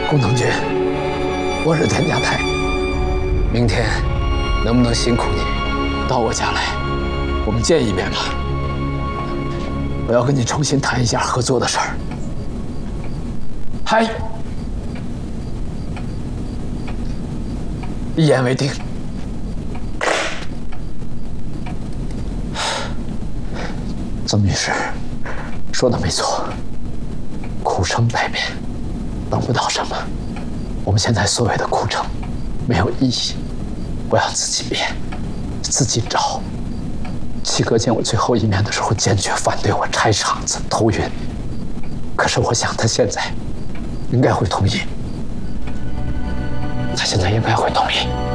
工藤君，我是田家泰，明天能不能辛苦你到我家来，我们见一面吧。我要跟你重新谈一下合作的事儿。嗨，一言为定。曾女士说的没错，苦撑待变，等不到什么。我们现在所谓的苦撑没有意义，我要自己变，自己找。七哥见我最后一面的时候，坚决反对我拆场子、投云。可是我想他现在应该会同意，他现在应该会同意。